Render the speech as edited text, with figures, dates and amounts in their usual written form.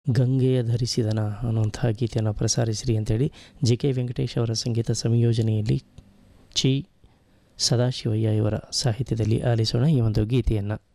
ಗಂಗೆಯ ಧರಿಸಿದನ ಅನ್ನುವಂತಹ ಗೀತೆಯನ್ನು ಪ್ರಸಾರಿಸಿರಿ ಅಂತೇಳಿ ಜಿ ಕೆ ವೆಂಕಟೇಶ್ ಅವರ ಸಂಗೀತ ಸಂಯೋಜನೆಯಲ್ಲಿ ಚಿ ಸದಾಶಿವಯ್ಯ ಇವರ ಸಾಹಿತ್ಯದಲ್ಲಿ ಆಲಿಸೋಣ ಈ ಒಂದು ಗೀತೆಯನ್ನು.